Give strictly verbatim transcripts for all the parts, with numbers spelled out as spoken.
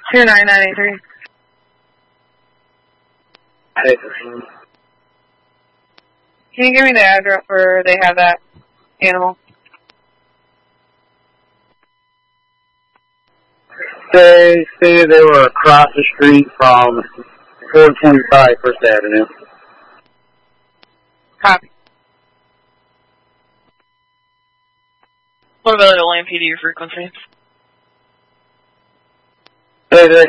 two nine nine eight three. Can you give me the address where they have that animal? They say they were across the street from four twenty-five First Avenue. Copy. What about Atlanta P D, your frequency? Hey there.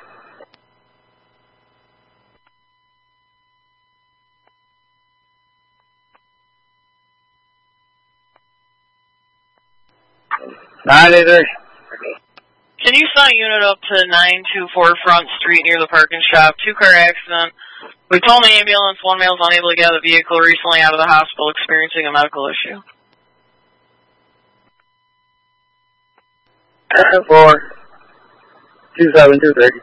Nine eight three. Can you sign a unit up to nine two four Front Street near the parking shop? Two-car accident. We told the ambulance one male is unable to get out of the vehicle, recently out of the hospital experiencing a medical issue. Four two seven two three.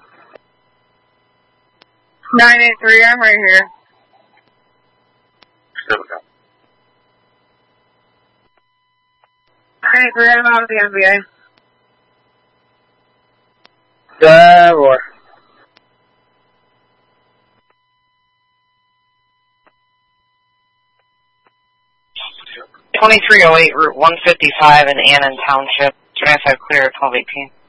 nine eight three, I'm right here. nine eight three, I'm out of the M B A. Seven four. twenty-three oh eight Route one fifty-five in Annan Township. Drive clear at twelve eighteen.